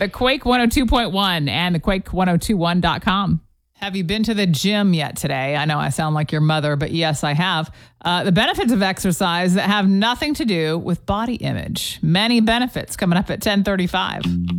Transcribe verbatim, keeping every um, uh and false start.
the Quake one oh two point one and the Quake ten twenty-one dot com. Have you been to the gym yet today? I know I sound like your mother, but yes, I have. Uh, the benefits of exercise that have nothing to do with body image. Many benefits coming up at ten thirty-five.